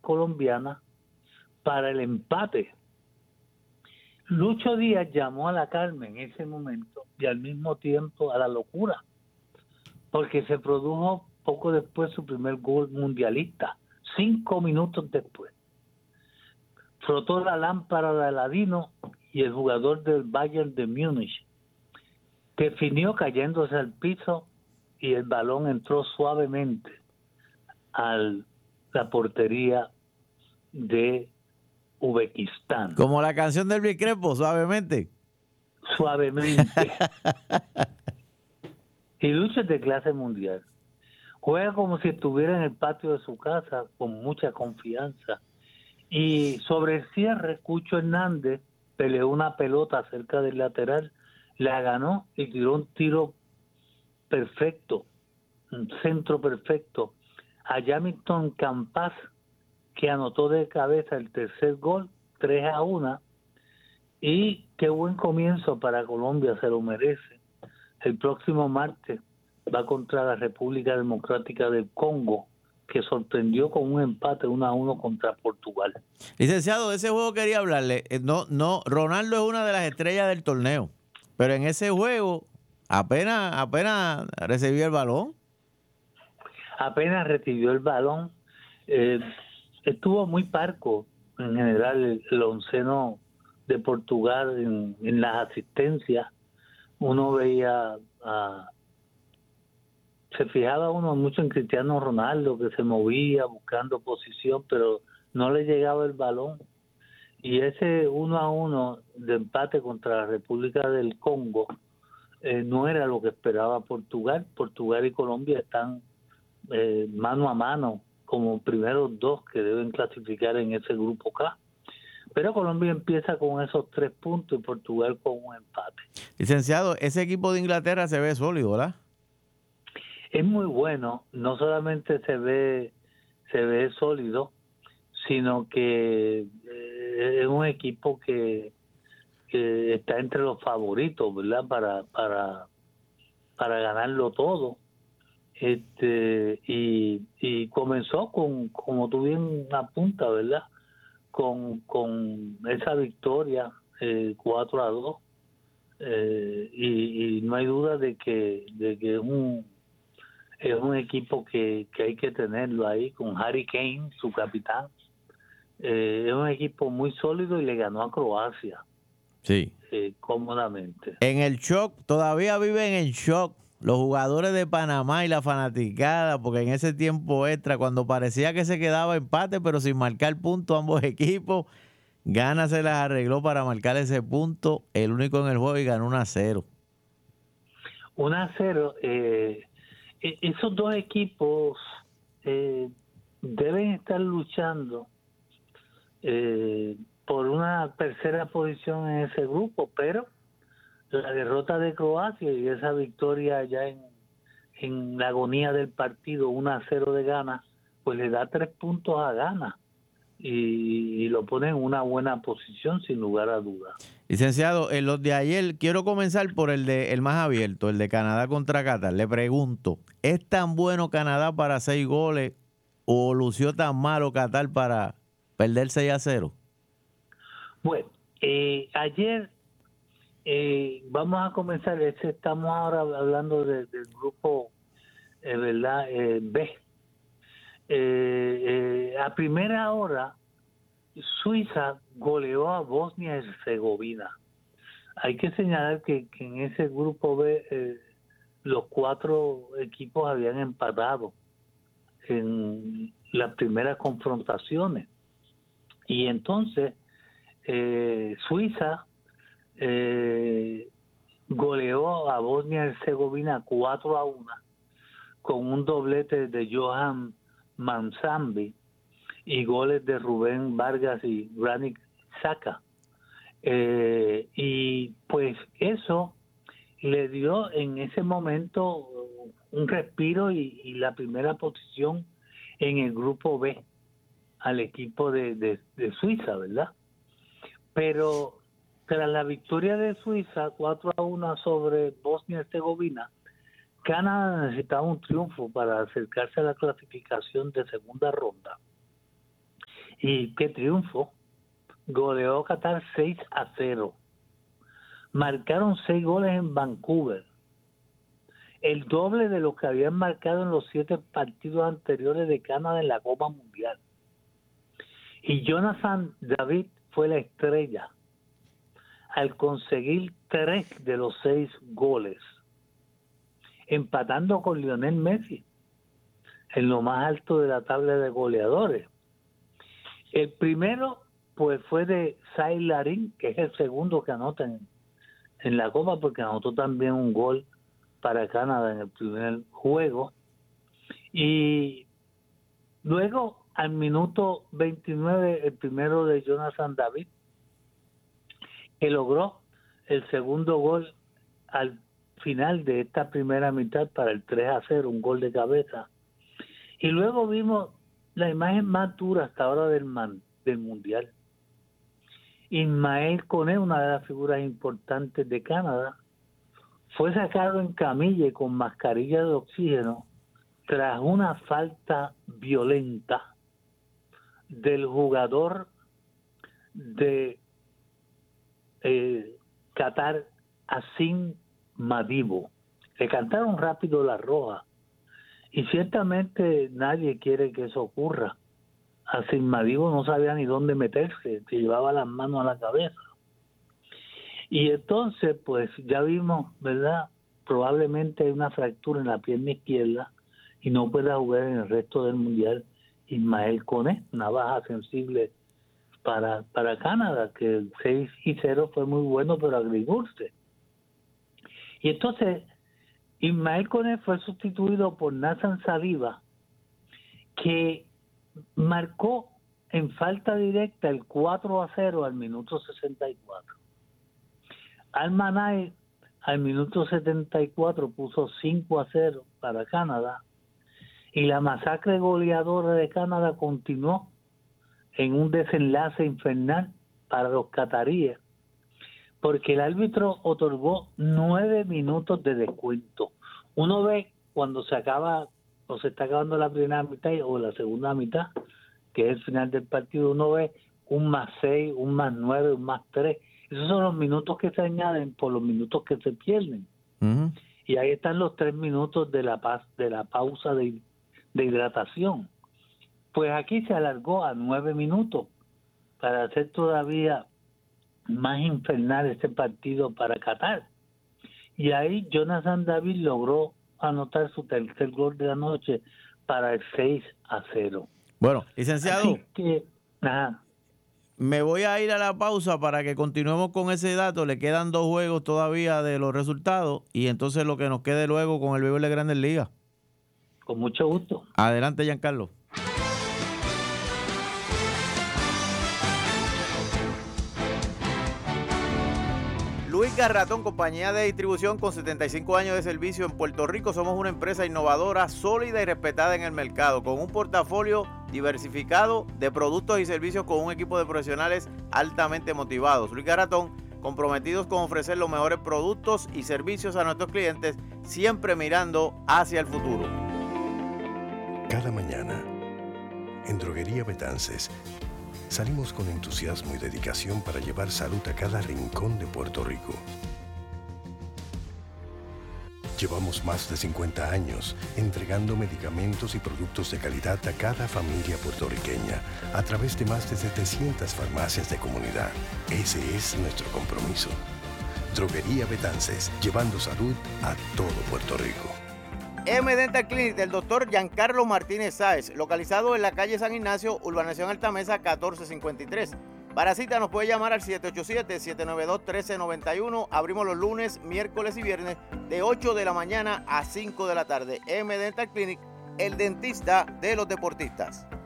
colombiana para el empate. Lucho Díaz llamó a la calma en ese momento y al mismo tiempo a la locura, porque se produjo poco después su primer gol mundialista, 5 minutos después. Frotó la lámpara de Aladino y el jugador del Bayern de Múnich definió cayéndose al piso y el balón entró suavemente a la portería de Uzbekistán. Como la canción del Luis Crespo, suavemente. Suavemente. Y Lucho es de clase mundial. Juega como si estuviera en el patio de su casa con mucha confianza. Y sobre el cierre, Cucho Hernández peleó una pelota cerca del lateral, la ganó y tiró un tiro perfecto, un centro perfecto a Jamilton Campas, que anotó de cabeza el tercer gol, 3-1, y qué buen comienzo para Colombia, se lo merece. El próximo martes va contra la República Democrática del Congo, que sorprendió con un empate 1-1 contra Portugal. Licenciado, de ese juego quería hablarle. No, Ronaldo es una de las estrellas del torneo, pero en ese juego apenas recibió el balón. Apenas recibió el balón, estuvo muy parco en general el onceno de Portugal en las asistencias. Uno veía se fijaba uno mucho en Cristiano Ronaldo, que se movía buscando posición, pero no le llegaba el balón. Y ese 1-1 de empate contra la República del Congo no era lo que esperaba Portugal. Portugal y Colombia están mano a mano como primeros dos que deben clasificar en ese grupo K. Pero Colombia empieza con esos 3 puntos y Portugal con un empate. Licenciado, ese equipo de Inglaterra se ve sólido, ¿verdad? Es muy bueno, no solamente se ve sólido, sino que es un equipo que está entre los favoritos, ¿verdad? Para ganarlo todo. Y comenzó con, como tú bien apuntas, ¿verdad? Con esa victoria 4-2, y no hay duda de que es un equipo que hay que tenerlo ahí con Harry Kane, su capitán. Es un equipo muy sólido y le ganó a Croacia. Sí. Cómodamente. En el shock, todavía viven en shock los jugadores de Panamá y la fanaticada, porque en ese tiempo extra, cuando parecía que se quedaba empate, pero sin marcar punto ambos equipos, Ghana se las arregló para marcar ese punto, el único en el juego, y ganó 1-0. 1-0. Esos dos equipos deben estar luchando por una tercera posición en ese grupo, pero la derrota de Croacia y esa victoria ya en la agonía del partido 1-0 de Ghana, pues le da 3 puntos a Ghana y lo pone en una buena posición sin lugar a dudas. Licenciado, en los de ayer, quiero comenzar por el más abierto, el de Canadá contra Qatar. Le pregunto, ¿es tan bueno Canadá para 6 goles o lució tan malo Qatar para perder 6-0? Bueno, ayer vamos a comenzar. Estamos ahora hablando del grupo, ¿verdad? B. A primera hora, Suiza goleó a Bosnia y Herzegovina. Hay que señalar que en ese grupo B los 4 equipos habían empatado en las primeras confrontaciones. Y entonces Suiza goleó a Bosnia y Herzegovina 4-1 con un doblete de Johan Manzambi y goles de Rubén Vargas y Granit Xhaka. Y pues eso le dio en ese momento un respiro y la primera posición en el grupo B al equipo de Suiza, ¿verdad? Pero tras la victoria de Suiza 4-1 sobre Bosnia y Herzegovina, Canadá necesitaba un triunfo para acercarse a la clasificación de segunda ronda. Y qué triunfo. Goleó Qatar 6-0. Marcaron 6 goles en Vancouver. El doble de lo que habían marcado en los 7 partidos anteriores de Canadá en la Copa Mundial. Y Jonathan David fue la estrella al conseguir 3 de los 6 goles, empatando con Lionel Messi en lo más alto de la tabla de goleadores. El primero pues fue de Sai Larin, que es el segundo que anota en la Copa, porque anotó también un gol para Canadá en el primer juego. Y luego, al minuto 29, el primero de Jonathan David, que logró el segundo gol al final de esta primera mitad para el 3-0, un gol de cabeza. Y luego vimos la imagen más dura hasta ahora del Mundial. Ismael Koné, una de las figuras importantes de Canadá, fue sacado en camilla y con mascarilla de oxígeno tras una falta violenta del jugador de Qatar, Asim Madibo. Le cantaron rápido la roja y ciertamente nadie quiere que eso ocurra. Asim Madibo no sabía ni dónde meterse, se llevaba las manos a la cabeza. Y entonces, pues ya vimos, ¿verdad? Probablemente hay una fractura en la pierna izquierda y no pueda jugar en el resto del Mundial Ismael Koné, una baja sensible para Canadá, que el 6-0 fue muy bueno, pero agridulce. Y entonces, Ismael Koné fue sustituido por Nathan Saliba, que marcó en falta directa el 4-0 al minuto 64. Al-Manai al minuto 74 puso 5-0 para Canadá y la masacre goleadora de Canadá continuó en un desenlace infernal para los cataríes, porque el árbitro otorgó 9 minutos de descuento. Uno ve cuando se acaba o se está acabando la primera mitad o la segunda mitad, que es el final del partido, uno ve un +6, un +9, un +3. Esos son los minutos que se añaden por los minutos que se pierden. Uh-huh. Y ahí están los 3 minutos de la pausa de hidratación. Pues aquí se alargó a 9 minutos para hacer todavía más infernal este partido para Qatar. Y ahí Jonathan David logró anotar su tercer gol de la noche para el 6-0. Bueno, licenciado, así que, me voy a ir a la pausa para que continuemos con ese dato. Le quedan 2 juegos todavía de los resultados y entonces lo que nos quede luego con el béisbol de Grandes Ligas. Con mucho gusto. Adelante, Giancarlo. Luis Garratón, compañía de distribución con 75 años de servicio en Puerto Rico. Somos una empresa innovadora, sólida y respetada en el mercado, con un portafolio diversificado de productos y servicios con un equipo de profesionales altamente motivados. Luis Garratón, comprometidos con ofrecer los mejores productos y servicios a nuestros clientes, siempre mirando hacia el futuro. Cada mañana, en Droguería Betances, salimos con entusiasmo y dedicación para llevar salud a cada rincón de Puerto Rico. Llevamos más de 50 años entregando medicamentos y productos de calidad a cada familia puertorriqueña a través de más de 700 farmacias de comunidad. Ese es nuestro compromiso. Droguería Betances, llevando salud a todo Puerto Rico. M-Dental Clinic del Dr. Giancarlo Martínez Sáez, localizado en la calle San Ignacio, Urbanización Altamesa 1453. Para cita nos puede llamar al 787-792-1391. Abrimos los lunes, miércoles y viernes de 8 de la mañana a 5 de la tarde. M-Dental Clinic, el dentista de los deportistas.